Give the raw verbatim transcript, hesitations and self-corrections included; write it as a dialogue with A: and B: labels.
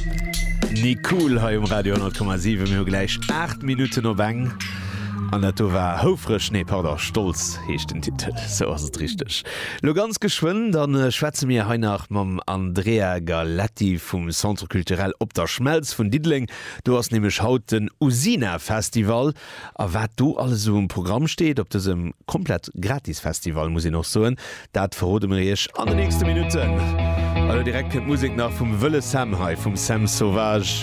A: Ni cool ha um Radio null Komma sieben mir gleich acht Minuten no bang. An dat war houfre Schneepader stolz hecht den Titel so ass het richtig. Lo ganz geschwun, dann äh, schwäze mir ha nach mam Andrea Galetti vum Centre kulturell op der Schmelz vun Diedling. Du hast nämlich haut den Usina Festival, a wat du alles so im Programm steht, op dasem komplett gratis Festival muss ich noch soen, dat verrode mir ich an den nächste Minuten. Also direkt Musik nach vum Wëlle Sam Hai vum Sam Sauvage.